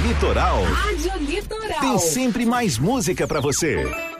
Litoral Rádio Litoral. tem sempre mais música pra você.